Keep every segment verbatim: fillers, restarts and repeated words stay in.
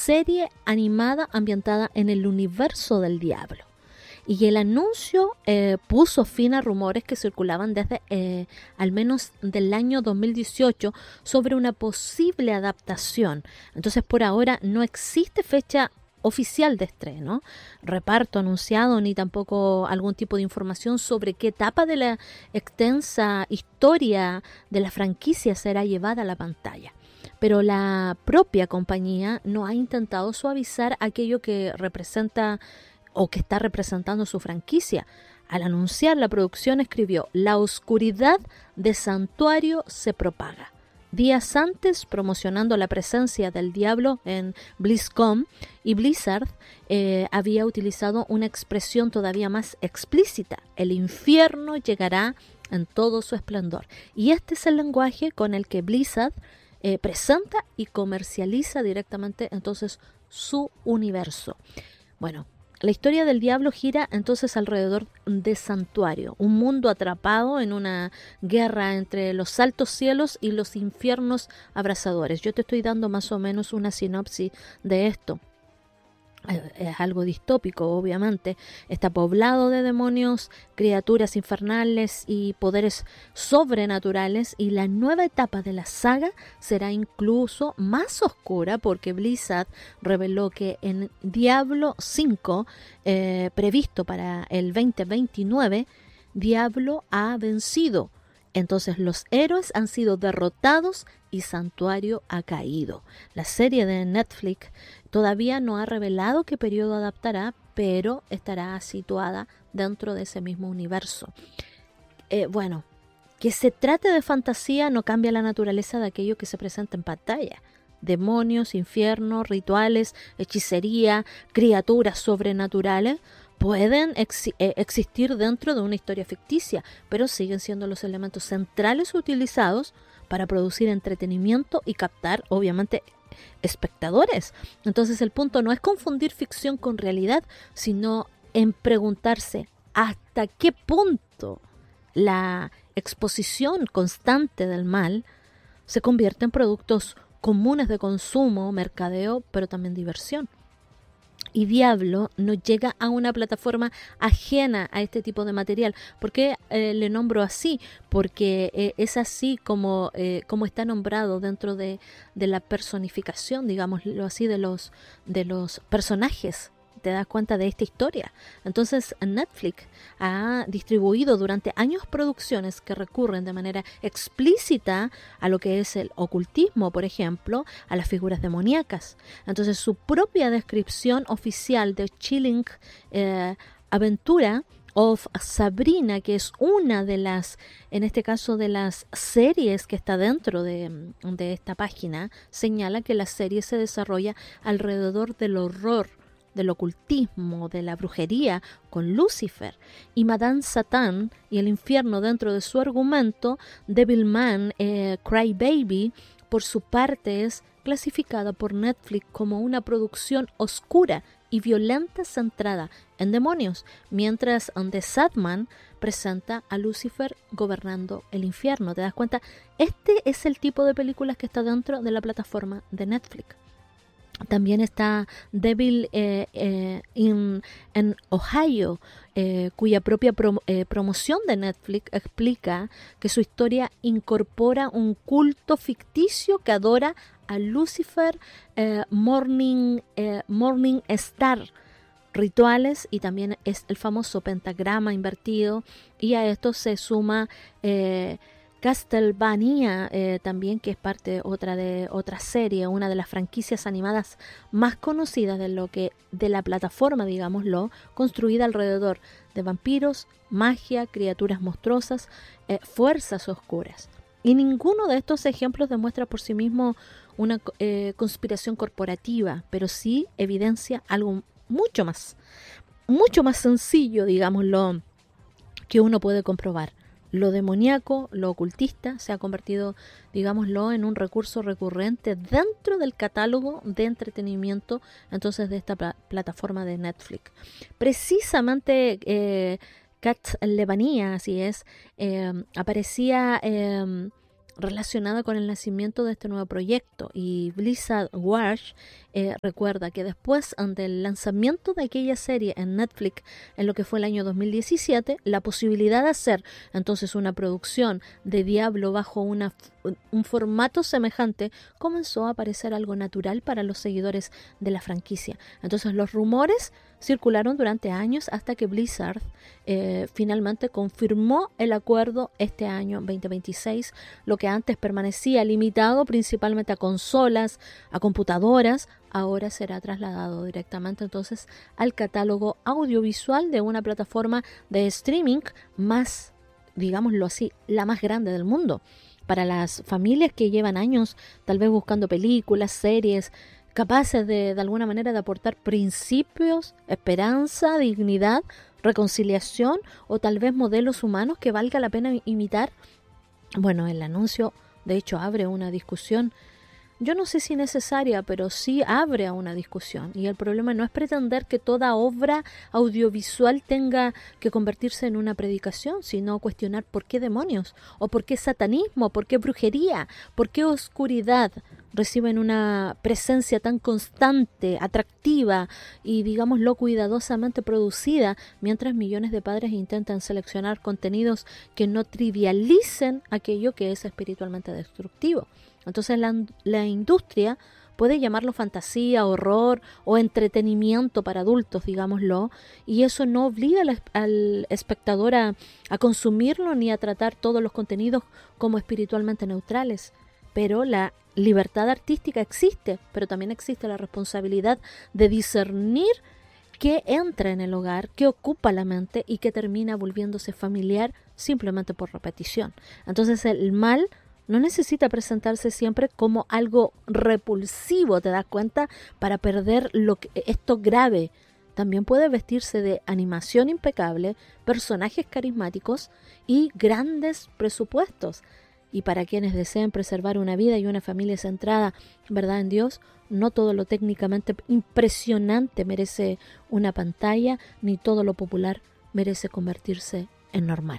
serie animada ambientada en el universo del Diablo. Y el anuncio eh, puso fin a rumores que circulaban desde eh, al menos del año dos mil dieciocho sobre una posible adaptación. Entonces, por ahora no existe fecha oficial de estreno, reparto anunciado, ni tampoco algún tipo de información sobre qué etapa de la extensa historia de la franquicia será llevada a la pantalla. Pero la propia compañía no ha intentado suavizar aquello que representa o que está representando su franquicia. Al anunciar la producción escribió: la oscuridad de Santuario se propaga. Días antes, promocionando la presencia del diablo en BlizzCon, y Blizzard eh, había utilizado una expresión todavía más explícita: el infierno llegará en todo su esplendor. Y este es el lenguaje con el que Blizzard eh, presenta y comercializa directamente entonces su universo. Bueno, la historia del diablo gira entonces alrededor de Santuario, un mundo atrapado en una guerra entre los altos cielos y los infiernos abrasadores. Yo te estoy dando más o menos una sinopsis de esto. Es algo distópico, obviamente. Está poblado de demonios, criaturas infernales y poderes sobrenaturales, y la nueva etapa de la saga será incluso más oscura, porque Blizzard reveló que en Diablo cinco, eh, previsto para el veinte veintinueve, Diablo ha vencido. Entonces los héroes han sido derrotados y Santuario ha caído. La serie de Netflix todavía no ha revelado qué periodo adaptará, pero estará situada dentro de ese mismo universo. Eh, bueno, que se trate de fantasía no cambia la naturaleza de aquello que se presenta en pantalla. Demonios, infiernos, rituales, hechicería, criaturas sobrenaturales pueden ex- eh, existir dentro de una historia ficticia, pero siguen siendo los elementos centrales utilizados para producir entretenimiento y captar, obviamente, espectadores. Entonces el punto no es confundir ficción con realidad, sino en preguntarse hasta qué punto la exposición constante del mal se convierte en productos comunes de consumo, mercadeo, pero también diversión. Y Diablo no llega a una plataforma ajena a este tipo de material. ¿Por qué eh, le nombro así? Porque eh, es así como, eh, como está nombrado dentro de, de la personificación, digámoslo así, de los, de los personajes. Te das cuenta de esta historia. Entonces Netflix ha distribuido durante años producciones que recurren de manera explícita a lo que es el ocultismo, por ejemplo, a las figuras demoníacas. Entonces su propia descripción oficial de Chilling eh, Aventura of Sabrina, que es una de las, en este caso de las series que está dentro de, de esta página, señala que la serie se desarrolla alrededor del horror, del ocultismo, de la brujería, con Lucifer y Madame Satán y el infierno dentro de su argumento. Devilman eh, Crybaby, por su parte, es clasificada por Netflix como una producción oscura y violenta centrada en demonios, mientras The Sandman presenta a Lucifer gobernando el infierno. ¿Te das cuenta? Este es el tipo de películas que está dentro de la plataforma de Netflix. También está Devil eh, eh, in, en Ohio, eh, cuya propia pro, eh, promoción de Netflix explica que su historia incorpora un culto ficticio que adora a Lucifer, eh, Morning, eh, Morning Star, rituales, y también es el famoso pentagrama invertido, y a esto se suma eh, Castlevania, eh, también, que es parte otra de otra serie, una de las franquicias animadas más conocidas de lo que de la plataforma, digámoslo, construida alrededor de vampiros, magia, criaturas monstruosas, eh, fuerzas oscuras. Y ninguno de estos ejemplos demuestra por sí mismo una eh, conspiración corporativa, pero sí evidencia algo mucho más, mucho más sencillo, digámoslo, que uno puede comprobar. Lo demoníaco, lo ocultista, se ha convertido, digámoslo, en un recurso recurrente dentro del catálogo de entretenimiento, entonces, de esta pl- plataforma de Netflix. Precisamente eh, Castlevania, así es, eh, aparecía eh, relacionada con el nacimiento de este nuevo proyecto. Y Blizzard Watch eh, recuerda que después del lanzamiento de aquella serie en Netflix en lo que fue el año dos mil diecisiete, la posibilidad de hacer entonces una producción de Diablo bajo una, un formato semejante comenzó a parecer algo natural para los seguidores de la franquicia. Entonces los rumores circularon durante años hasta que Blizzard eh, finalmente confirmó el acuerdo este año veinte veintiséis, lo que antes permanecía limitado principalmente a consolas, a computadoras, ahora será trasladado directamente entonces al catálogo audiovisual de una plataforma de streaming más, digámoslo así, la más grande del mundo. Para las familias que llevan años tal vez buscando películas, series, capaces de, de alguna manera de aportar principios, esperanza, dignidad, reconciliación o tal vez modelos humanos que valga la pena imitar. Bueno, el anuncio de hecho abre una discusión, yo no sé si necesaria, pero sí abre a una discusión. Y el problema no es pretender que toda obra audiovisual tenga que convertirse en una predicación, sino cuestionar por qué demonios, o por qué satanismo, por qué brujería, por qué oscuridad reciben una presencia tan constante, atractiva y digámoslo cuidadosamente producida, mientras millones de padres intentan seleccionar contenidos que no trivialicen aquello que es espiritualmente destructivo. Entonces la, la industria puede llamarlo fantasía, horror o entretenimiento para adultos, digámoslo, y eso no obliga al, al espectador a, a consumirlo ni a tratar todos los contenidos como espiritualmente neutrales. Pero la libertad artística existe, pero también existe la responsabilidad de discernir qué entra en el hogar, qué ocupa la mente y qué termina volviéndose familiar simplemente por repetición. Entonces el mal no necesita presentarse siempre como algo repulsivo, ¿te das cuenta? Para perder lo que, esto grave. También puede vestirse de animación impecable, personajes carismáticos y grandes presupuestos. Y para quienes deseen preservar una vida y una familia centrada, ¿verdad?, en Dios, no todo lo técnicamente impresionante merece una pantalla, ni todo lo popular merece convertirse en normal.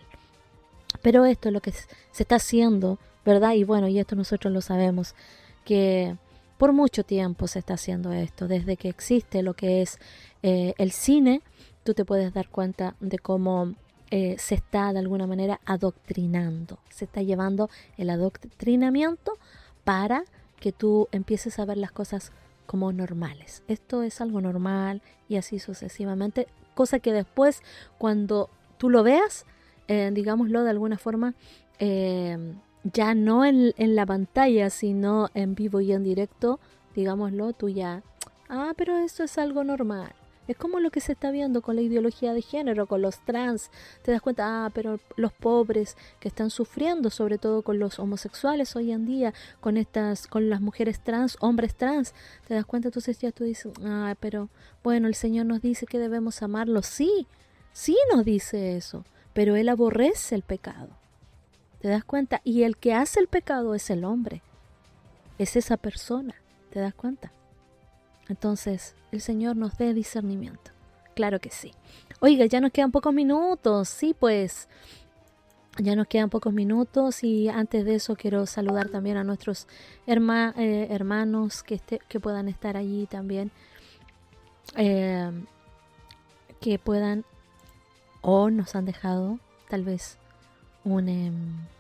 Pero esto es lo que se está haciendo, ¿verdad? Y bueno, y esto nosotros lo sabemos, que por mucho tiempo se está haciendo esto. Desde que existe lo que es eh, el cine, tú te puedes dar cuenta de cómo eh, se está de alguna manera adoctrinando. Se está llevando el adoctrinamiento para que tú empieces a ver las cosas como normales. Esto es algo normal y así sucesivamente. Cosa que después, cuando tú lo veas, eh, digámoslo de alguna forma, eh, ya no en, en la pantalla, sino en vivo y en directo, digámoslo, tú ya, ah, pero eso es algo normal. Es como lo que se está viendo con la ideología de género, con los trans. Te das cuenta, ah, pero los pobres que están sufriendo, sobre todo con los homosexuales hoy en día, con estas, con las mujeres trans, hombres trans. Te das cuenta, entonces ya tú dices, ah, pero bueno, el Señor nos dice que debemos amarlo. Sí, sí nos dice eso, pero Él aborrece el pecado. ¿Te das cuenta? Y el que hace el pecado es el hombre. Es esa persona. ¿Te das cuenta? Entonces, el Señor nos dé discernimiento. Claro que sí. Oiga, ya nos quedan pocos minutos. Sí, pues, ya nos quedan pocos minutos. Y antes de eso quiero saludar también a nuestros herma, eh, hermanos que, este, que puedan estar allí también. Eh, que puedan o nos han dejado tal vez un, eh,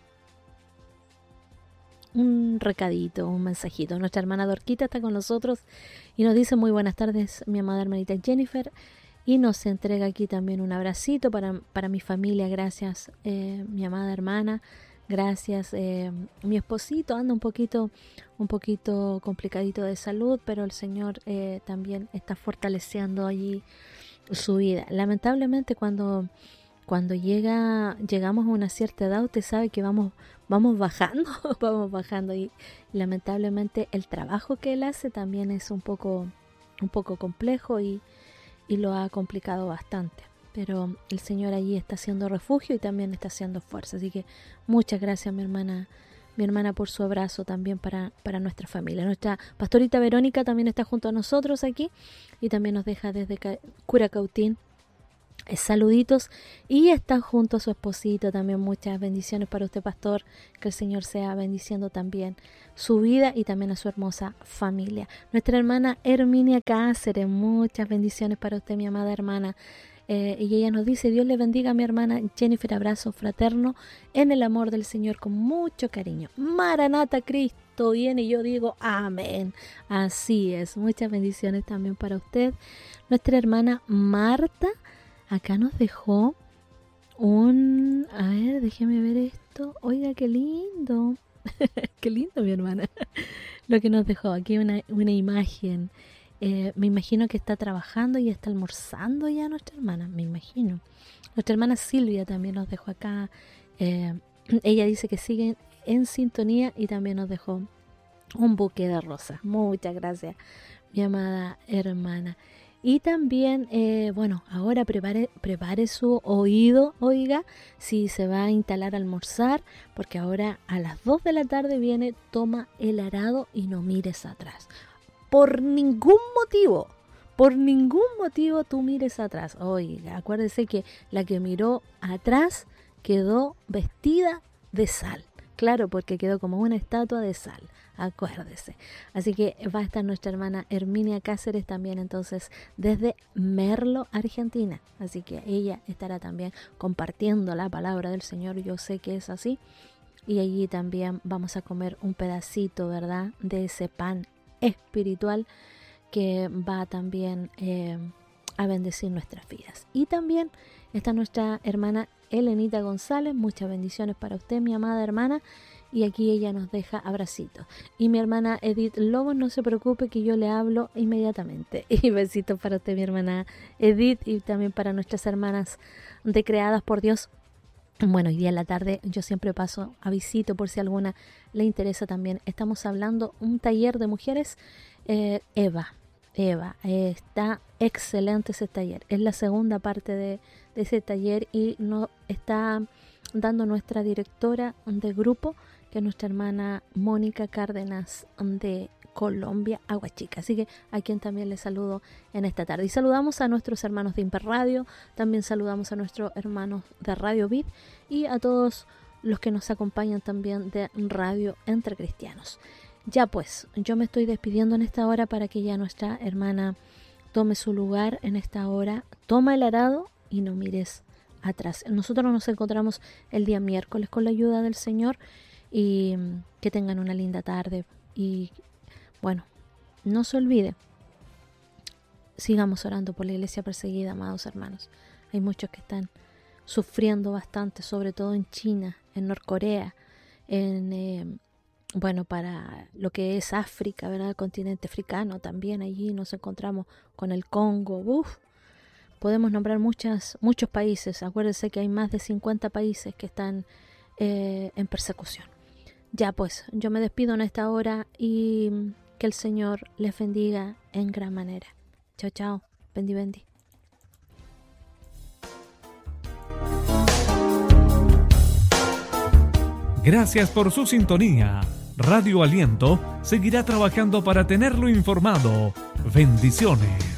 un recadito, un mensajito. Nuestra hermana Dorquita está con nosotros y nos dice muy buenas tardes, mi amada hermanita Jennifer, y nos entrega aquí también un abracito para, para mi familia. Gracias, eh, mi amada hermana, gracias. Eh, mi esposito anda un poquito un poquito complicadito de salud, pero el Señor eh, también está fortaleciendo allí su vida. Lamentablemente cuando Cuando llega, llegamos a una cierta edad, usted sabe que vamos, vamos bajando, vamos bajando y lamentablemente el trabajo que él hace también es un poco, un poco complejo y, y lo ha complicado bastante. Pero el Señor allí está haciendo refugio y también está haciendo fuerza. Así que muchas gracias, mi hermana, mi hermana, por su abrazo también para, para nuestra familia. Nuestra pastorita Verónica también está junto a nosotros aquí y también nos deja desde Curacautín saluditos, y está junto a su esposito también. Muchas bendiciones para usted, pastor, que el Señor sea bendiciendo también su vida y también a su hermosa familia. Nuestra hermana Herminia Cáceres, muchas bendiciones para usted, mi amada hermana. Eh, y ella nos dice: Dios le bendiga a mi hermana Jennifer, abrazo fraterno en el amor del Señor con mucho cariño. Maranata, Cristo viene, y yo digo amén. Así es, muchas bendiciones también para usted. Nuestra hermana Marta acá nos dejó un... A ver, déjeme ver esto. Oiga, qué lindo. Qué lindo, mi hermana. Lo que nos dejó aquí, una, una imagen. Eh, me imagino que está trabajando y está almorzando ya nuestra hermana. Me imagino. Nuestra hermana Silvia también nos dejó acá. Eh, ella dice que sigue en sintonía y también nos dejó un buque de rosas. Muchas gracias, mi amada hermana. Y también, eh, bueno, ahora prepare, prepare su oído, oiga, si se va a instalar a almorzar, porque ahora a las dos de la tarde viene Toma el arado y no mires atrás. Por ningún motivo, por ningún motivo tú mires atrás. Oiga, acuérdese que la que miró atrás quedó vestida de sal. Claro, porque quedó como una estatua de sal. Acuérdese. Así que va a estar nuestra hermana Herminia Cáceres también entonces desde Merlo, Argentina. Así que ella estará también compartiendo la palabra del Señor. Yo sé que es así. Y allí también vamos a comer un pedacito, ¿verdad?, de ese pan espiritual que va también eh, a bendecir nuestras vidas. Y también está nuestra hermana Elenita González. Muchas bendiciones para usted, mi amada hermana. Y aquí ella nos deja abracitos. Y mi hermana Edith Lobos, no se preocupe que yo le hablo inmediatamente. Y besitos para usted, mi hermana Edith, y también para nuestras hermanas de Creadas por Dios. Bueno, hoy día en la tarde yo siempre paso a visito por si alguna le interesa también. Estamos hablando un taller de mujeres, eh, Eva. Eva, eh, está excelente ese taller. Es la segunda parte de, de ese taller y nos está dando nuestra directora de grupo, que es nuestra hermana Mónica Cárdenas de Colombia, Aguachica. Así que a quien también le saludo en esta tarde. Y saludamos a nuestros hermanos de Imper Radio, también saludamos a nuestros hermanos de Radio Vid y a todos los que nos acompañan también de Radio Entre Cristianos. Ya pues, yo me estoy despidiendo en esta hora para que ya nuestra hermana tome su lugar en esta hora. Toma el arado y no mires atrás. Nosotros nos encontramos el día miércoles con la ayuda del Señor, y que tengan una linda tarde. Y bueno, no se olvide, sigamos orando por la iglesia perseguida, amados hermanos. Hay muchos que están sufriendo bastante, sobre todo en China, en Norcorea, en eh, bueno, para lo que es África, ¿verdad? El continente africano también. Allí nos encontramos con el Congo. Uf, podemos nombrar muchas, muchos países. Acuérdense que hay más de cincuenta países que están eh, en persecución. Ya pues, yo me despido en esta hora y que el Señor les bendiga en gran manera. Chao, chao. Bendi, bendi. Gracias por su sintonía. Radio Aliento seguirá trabajando para tenerlo informado. Bendiciones.